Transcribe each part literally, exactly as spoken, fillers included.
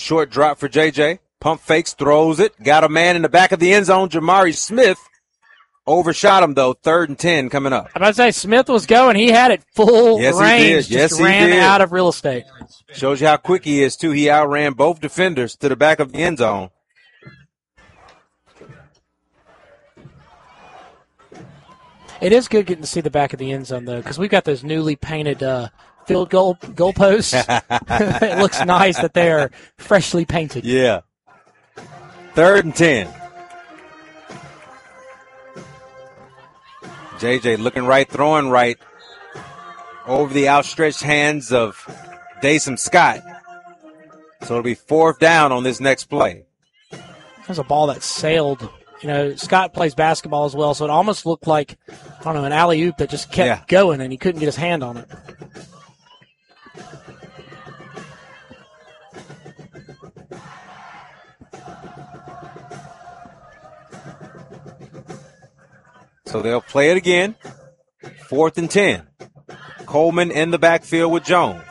Short drop for J J. Pump fakes, throws it. Got a man in the back of the end zone. Jamari Smith overshot him, though. Third and ten coming up. I'm about to say, Smith was going. He had it full yes, range. He did. Yes, just he ran did. out of real estate. Shows you how quick he is, too. He outran both defenders to the back of the end zone. It is good getting to see the back of the end zone, though, because we've got those newly painted uh, field goal goalposts. It looks nice that they are freshly painted. Yeah. Third and ten. J J looking right, throwing right over the outstretched hands of Dason Scott. So it'll be fourth down on this next play. There's a ball that sailed. You know, Scott plays basketball as well, so it almost looked like, I don't know, an alley-oop that just kept yeah. going, and he couldn't get his hand on it. So they'll play it again. Fourth and ten. Coleman in the backfield with Jones.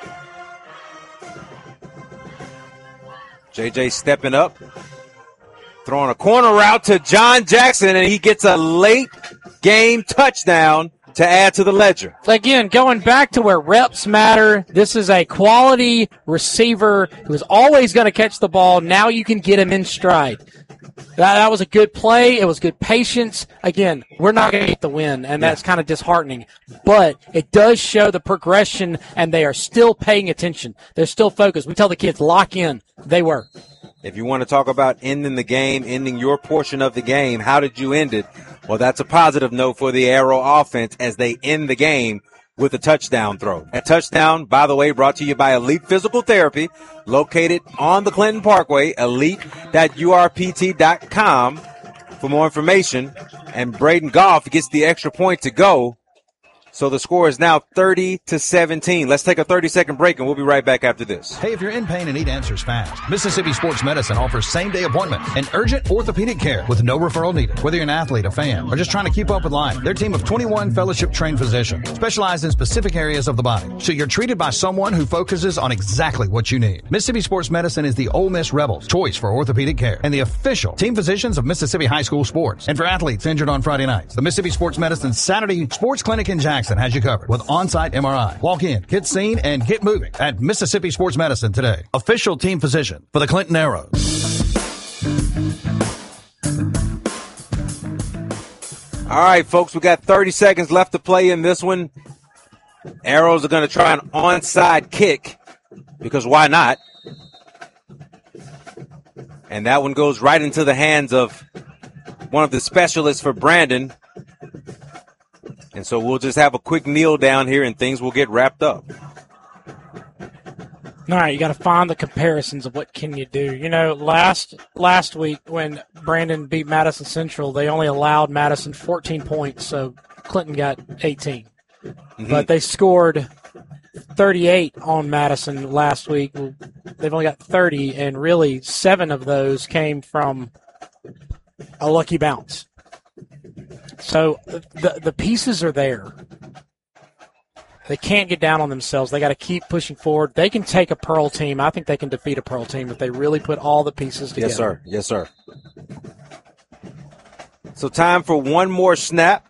J J stepping up. Throwing a corner route to John Jackson, and he gets a late game touchdown to add to the ledger. Again, going back to where reps matter, this is a quality receiver who is always going to catch the ball. Now you can get him in stride. That, that was a good play. It was good patience. Again, we're not going to get the win, and that's kind of disheartening. But it does show the progression, and they are still paying attention. They're still focused. We tell the kids, lock in. They were. If you want to talk about ending the game, ending your portion of the game, how did you end it? Well, that's a positive note for the Arrow offense as they end the game with a touchdown throw. A touchdown, by the way, brought to you by Elite Physical Therapy, located on the Clinton Parkway, elite dot U R P T dot com for more information. And Braden Goff gets the extra point to go. So the score is now thirty to seventeen. Let's take a thirty-second break, and we'll be right back after this. Hey, if you're in pain and need answers fast, Mississippi Sports Medicine offers same-day appointment and urgent orthopedic care with no referral needed. Whether you're an athlete, a fan, or just trying to keep up with life, their team of twenty-one fellowship-trained physicians specialize in specific areas of the body, so you're treated by someone who focuses on exactly what you need. Mississippi Sports Medicine is the Ole Miss Rebels' choice for orthopedic care and the official team physicians of Mississippi High School sports. And for athletes injured on Friday nights, the Mississippi Sports Medicine Saturday Sports Clinic in Jackson has you covered with on-site M R I. Walk in, get seen, and get moving at Mississippi Sports Medicine today. Official team physician for the Clinton Arrows. All right, folks, we got thirty seconds left to play in this one. Arrows are going to try an onside kick because why not? And that one goes right into the hands of one of the specialists for Brandon. And so we'll just have a quick kneel down here and things will get wrapped up. All right, you got to find the comparisons of what can you do. You know, last last week when Brandon beat Madison Central, they only allowed Madison fourteen points, so Clinton got eighteen. Mm-hmm. But they scored thirty-eight on Madison last week. They've only got thirty, and really seven of those came from a lucky bounce. So the the pieces are there. They can't get down on themselves. They got to keep pushing forward. They can take a Pearl team. I think they can defeat a Pearl team if they really put all the pieces together. Yes, sir. Yes, sir. So time for one more snap.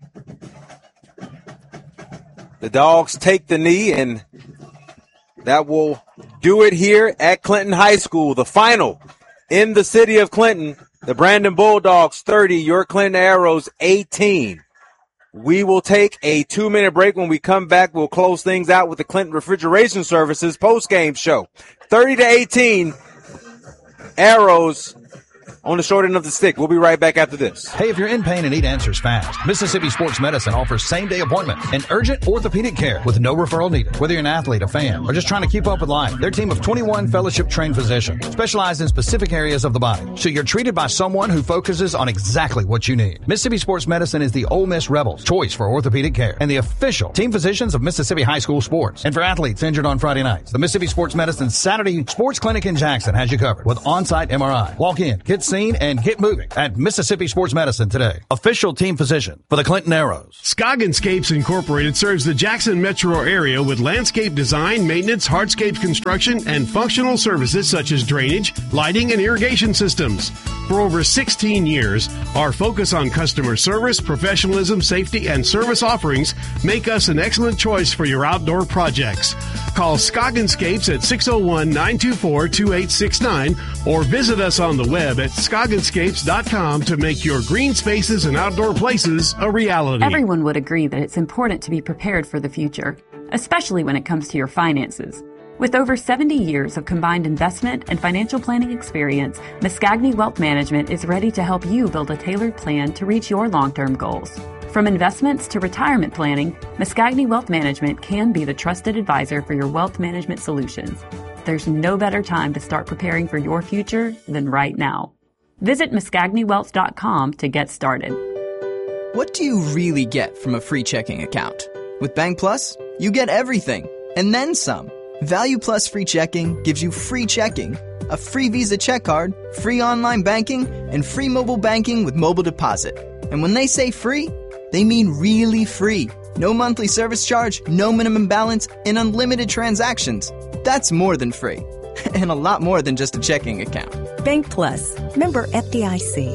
The Dogs take the knee, and that will do it here at Clinton High School. The final in the city of Clinton. The Brandon Bulldogs thirty, your Clinton Arrows eighteen. We will take a two-minute break. When we come back, we'll close things out with the Clinton Refrigeration Services post-game show. thirty to eighteen, Arrows on the short end of the stick. We'll be right back after this. Hey, if you're in pain and need answers fast, Mississippi Sports Medicine offers same-day appointment and urgent orthopedic care with no referral needed. Whether you're an athlete, a fan, or just trying to keep up with life, their team of twenty-one fellowship-trained physicians specialize in specific areas of the body, so you're treated by someone who focuses on exactly what you need. Mississippi Sports Medicine is the Ole Miss Rebels' choice for orthopedic care and the official team physicians of Mississippi High School sports. And for athletes injured on Friday nights, the Mississippi Sports Medicine Saturday Sports Clinic in Jackson has you covered with on-site M R I. Walk in, get get seen, and get moving at Mississippi Sports Medicine today. Official team physician for the Clinton Arrows. Scoggins Incorporated serves the Jackson metro area with landscape design, maintenance, hardscape construction, and functional services such as drainage, lighting, and irrigation systems. For over sixteen years, our focus on customer service, professionalism, safety, and service offerings make us an excellent choice for your outdoor projects. Call Scogginscapes at six oh one, nine two four, two eight six nine or visit us on the web at scogginscapes dot com to make your green spaces and outdoor places a reality. Everyone would agree that it's important to be prepared for the future, especially when it comes to your finances. With over seventy years of combined investment and financial planning experience, Muscagny Wealth Management is ready to help you build a tailored plan to reach your long-term goals. From investments to retirement planning, Muscagny Wealth Management can be the trusted advisor for your wealth management solutions. There's no better time to start preparing for your future than right now. Visit muscagny wealth dot com to get started. What do you really get from a free checking account? With Bank Plus, you get everything, and then some. Value Plus Free Checking gives you free checking, a free Visa check card, free online banking, and free mobile banking with mobile deposit. And when they say free, they mean really free. No monthly service charge, no minimum balance, and unlimited transactions. That's more than free. And a lot more than just a checking account. Bank Plus. Member F D I C.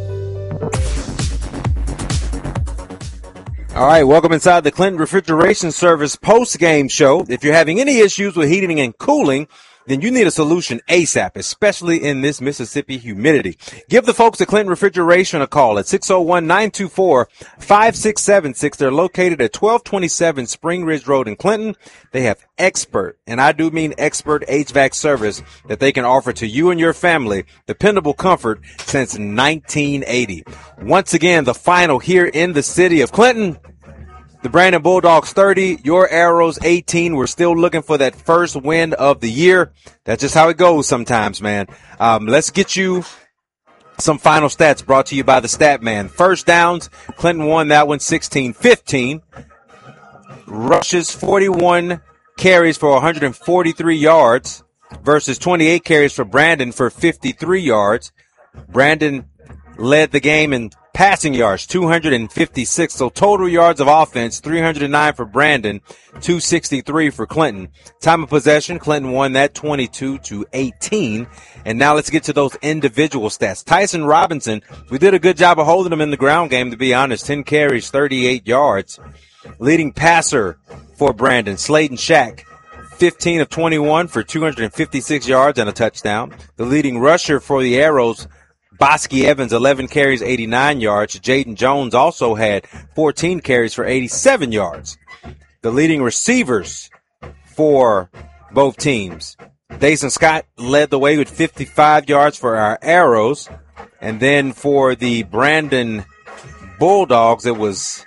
All right, welcome inside the Clinton Refrigeration Service post-game show. If you're having any issues with heating and cooling, then you need a solution ASAP, especially in this Mississippi humidity. Give the folks at Clinton Refrigeration a call at six oh one, nine two four, five six seven six. They're located at twelve twenty-seven Spring Ridge Road in Clinton. They have expert, and I do mean expert H V A C service that they can offer to you and your family. Dependable comfort since nineteen eighty. Once again, the final here in the city of Clinton. The Brandon Bulldogs thirty, your Arrows eighteen. We're still looking for that first win of the year. That's just how it goes sometimes, man. Um, let's get you some final stats brought to you by the Stat Man. First downs, Clinton won that one sixteen fifteen. Rushes, forty-one carries for one hundred forty-three yards versus twenty-eight carries for Brandon for fifty-three yards. Brandon led the game in passing yards, two hundred fifty-six. So total yards of offense, three hundred nine for Brandon, two sixty-three for Clinton. Time of possession, Clinton won that twenty-two to eighteen. And now let's get to those individual stats. Tyson Robinson, we did a good job of holding him in the ground game, to be honest. ten carries, thirty-eight yards. Leading passer for Brandon, Sladen Shack, fifteen of twenty-one for two hundred fifty-six yards and a touchdown. The leading rusher for the Arrows, Bosky Evans, eleven carries, eighty-nine yards. Jaden Jones also had fourteen carries for eighty-seven yards. The leading receivers for both teams, Dason Scott led the way with fifty-five yards for our Arrows. And then for the Brandon Bulldogs, it was,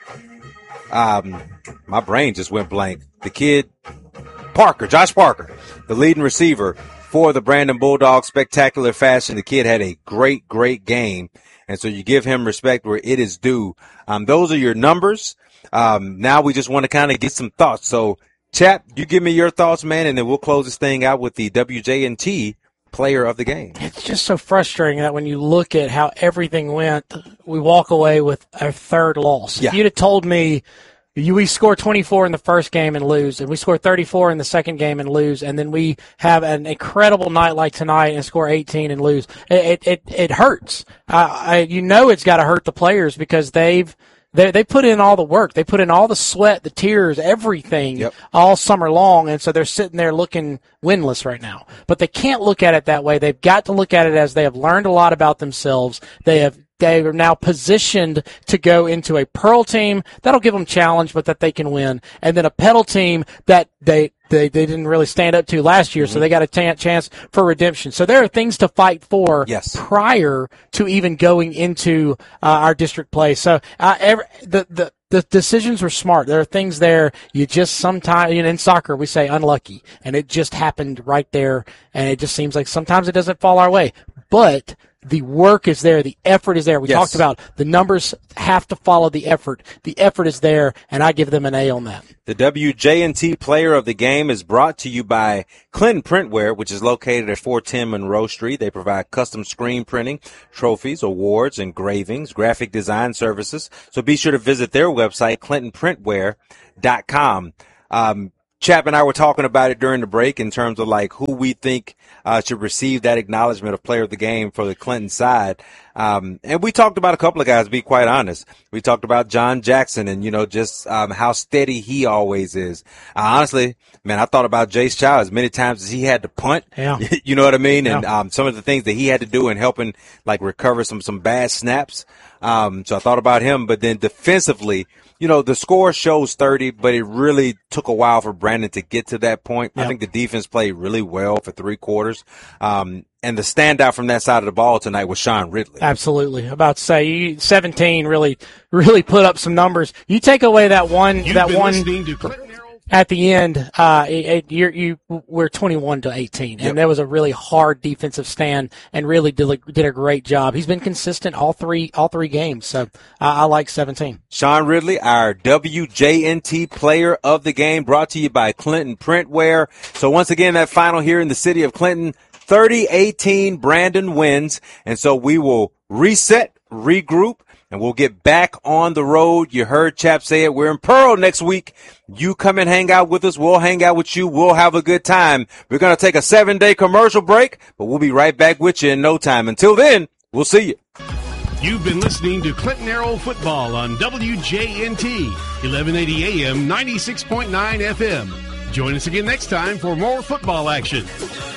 um, my brain just went blank. The kid, Parker, Josh Parker, the leading receiver for the Brandon Bulldogs, spectacular fashion. The kid had a great, great game. And so you give him respect where it is due. Um, those are your numbers. Um, now we just want to kind of get some thoughts. So, Chap, you give me your thoughts, man, and then we'll close this thing out with the W J N T player of the game. It's just so frustrating that when you look at how everything went, we walk away with a third loss. Yeah. If you'd have told me You, we score twenty-four in the first game and lose, and we score thirty-four in the second game and lose, and then we have an incredible night like tonight and score eighteen and lose. It it it hurts. Uh, I, you know it's got to hurt the players because they've they they put in all the work, they put in all the sweat, the tears, everything, yep, all summer long, and so they're sitting there looking winless right now. But they can't look at it that way. They've got to look at it as they have learned a lot about themselves. They have. They are now positioned to go into a Pearl team that'll give them challenge, but that they can win, and then a Petal team that they they, they didn't really stand up to last year, mm-hmm. so they got a t- chance for redemption. So there are things to fight for yes. prior to even going into uh, our district play. So uh, every, the the the decisions were smart. There are things there you just sometimes, you know, in soccer we say unlucky, and it just happened right there, and it just seems like sometimes it doesn't fall our way, but the work is there. The effort is there. We Yes. talked about the numbers have to follow the effort. The effort is there, and I give them an A on that. The W J N T Player of the Game is brought to you by Clinton Printwear, which is located at four ten Monroe Street. They provide custom screen printing, trophies, awards, engravings, graphic design services. So be sure to visit their website, clinton printwear dot com. Um, Chap and I were talking about it during the break in terms of like who we think uh, should receive that acknowledgement of player of the game for the Clinton side. Um, and we talked about a couple of guys, to be quite honest. We talked about John Jackson and, you know, just um, how steady he always is. Uh, honestly, man, I thought about Jace Child as many times as he had to punt. Yeah. You know what I mean? And Yeah. um, some of the things that he had to do in helping like recover some, some bad snaps. Um, so I thought about him. But then defensively, you know, the score shows thirty, but it really took a while for Brandon to get to that point. Yeah. I think the defense played really well for three quarters. Um, and the standout from that side of the ball tonight was Sean Ridley. Absolutely. About to say, you, seventeen really, really put up some numbers. You take away that one, You've that been one listening to Clinton Arrow. at the end. Uh, it, it, you're, you we're twenty-one to eighteen, and Yep. that was a really hard defensive stand, and really did a, did a great job. He's been consistent all three, all three games. So I, I like seventeen. Sean Ridley, our W J N T Player of the Game, brought to you by Clinton Printwear. So once again, that final here in the city of Clinton, thirty eighteen, Brandon wins. And so we will reset, regroup, and we'll get back on the road. You heard Chap say it. We're in Pearl next week. You come and hang out with us. We'll hang out with you. We'll have a good time. We're going to take a seven-day commercial break, but we'll be right back with you in no time. Until then, we'll see you. You've been listening to Clinton Arrow Football on W J N T, eleven eighty A M, ninety-six point nine F M. Join us again next time for more football action.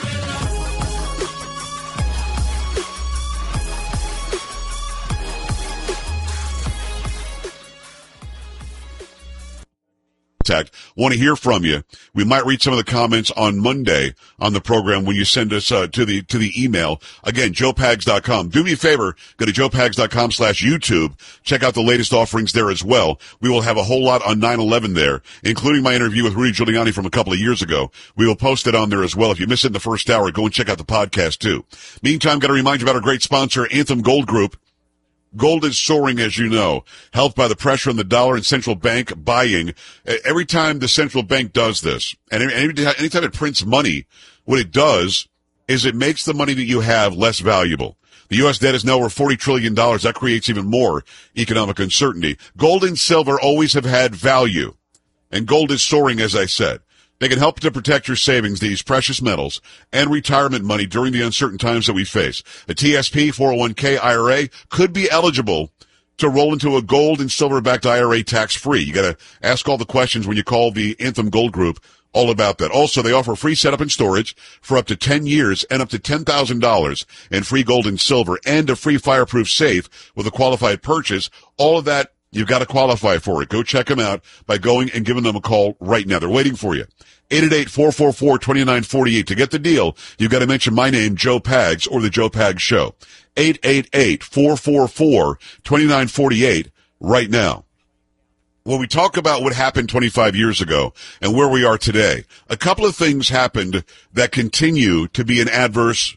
Want to hear from you. We might read some of the comments on Monday on the program when you send us uh, to the to the email. Again, joe pags dot com. Do me a favor, go to joe pags dot com slash YouTube. Check out the latest offerings there as well. We will have a whole lot on nine eleven there, including my interview with Rudy Giuliani from a couple of years ago. We will post it on there as well. If you missed it in the first hour, go and check out the podcast too. Meantime, got to remind you about our great sponsor, Anthem Gold Group. Gold is soaring, as you know, helped by the pressure on the dollar and central bank buying. Every time the central bank does this, and anytime it prints money, what it does is it makes the money that you have less valuable. The U S debt is now over forty trillion dollars. That creates even more economic uncertainty. Gold and silver always have had value, and gold is soaring, as I said. They can help to protect your savings, these precious metals, and retirement money during the uncertain times that we face. A T S P, four oh one k, I R A could be eligible to roll into a gold and silver-backed I R A tax-free. You got to ask all the questions when you call the Anthem Gold Group all about that. Also, they offer free setup and storage for up to ten years and up to ten thousand dollars in free gold and silver and a free fireproof safe with a qualified purchase. All of that, you've got to qualify for it. Go check them out by going and giving them a call right now. They're waiting for you. eight eight eight, four four four, two nine four eight. To get the deal, you've got to mention my name, Joe Pags, or the Joe Pags Show. eight eight eight, four four four, two nine four eight right now. When we talk about what happened twenty-five years ago and where we are today, a couple of things happened that continue to be an adverse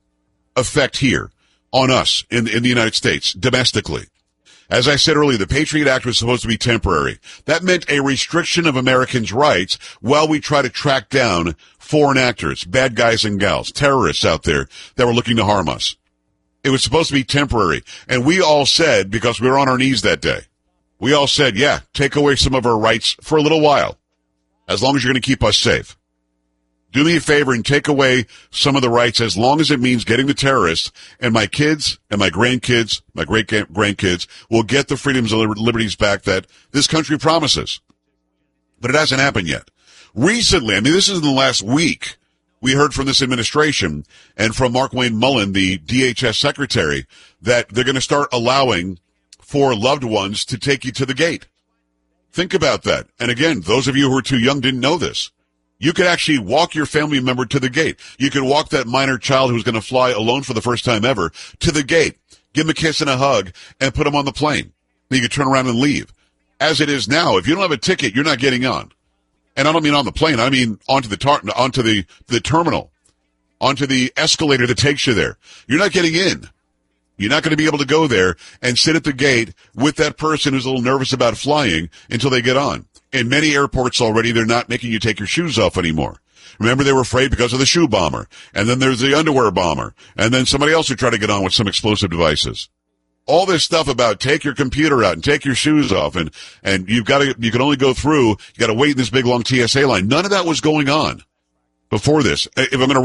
effect here on us in, in the United States, domestically. As I said earlier, the Patriot Act was supposed to be temporary. That meant a restriction of Americans' rights while we try to track down foreign actors, bad guys and gals, terrorists out there that were looking to harm us. It was supposed to be temporary. And we all said, because we were on our knees that day, we all said, yeah, take away some of our rights for a little while, as long as you're going to keep us safe. Do me a favor and take away some of the rights as long as it means getting the terrorists, and my kids and my grandkids, my great-grandkids, will get the freedoms and liberties back that this country promises. But it hasn't happened yet. Recently, I mean, this is in the last week, we heard from this administration and from Mark Wayne Mullen, the D H S secretary, that they're going to start allowing for loved ones to take you to the gate. Think about that. And again, those of you who are too young didn't know this. You could actually walk your family member to the gate. You could walk that minor child who's going to fly alone for the first time ever to the gate, give him a kiss and a hug, and put him on the plane. Then you could turn around and leave. As it is now, if you don't have a ticket, you're not getting on. And I don't mean on the plane. I mean onto the tar- onto the, the terminal, onto the escalator that takes you there. You're not getting in. You're not going to be able to go there and sit at the gate with that person who's a little nervous about flying until they get on. In many airports already, they're not making you take your shoes off anymore. Remember, they were afraid because of the shoe bomber. And then there's the underwear bomber. And then somebody else who tried to get on with some explosive devices. All this stuff about take your computer out and take your shoes off and, and you've got to, you can only go through, you got to wait in this big long T S A line. None of that was going on before this. If I'm going to